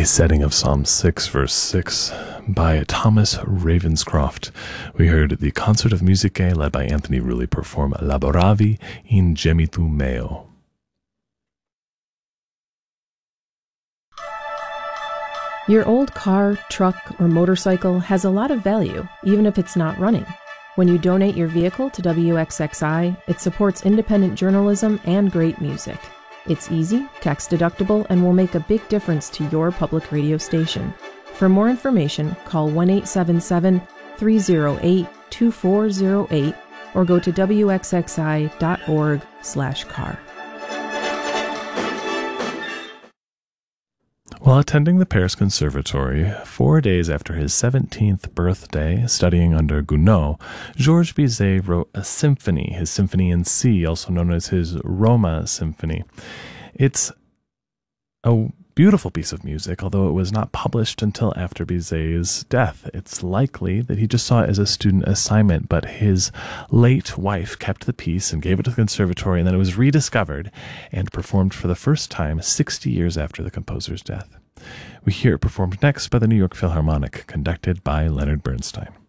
setting of Psalm 6, verse 6, by Thomas Ravenscroft. We heard the Concert of Musicae led by Anthony Rulli perform Laboravi in Gemitu Meo. Your old car, truck, or motorcycle has a lot of value, even if it's not running. When you donate your vehicle to WXXI, it supports independent journalism and great music. It's easy, tax-deductible, and will make a big difference to your public radio station. For more information, call 1-877-308-2408 or go to wxxi.org/car. While attending the Paris Conservatory, 4 days after his 17th birthday, studying under Gounod, Georges Bizet wrote a symphony, his Symphony in C, also known as his Roma Symphony. It's a beautiful piece of music, although it was not published until after Bizet's death. It's likely that he just saw it as a student assignment, but his late wife kept the piece and gave it to the conservatory, and then it was rediscovered and performed for the first time 60 years after the composer's death. We hear it performed next by the New York Philharmonic, conducted by Leonard Bernstein.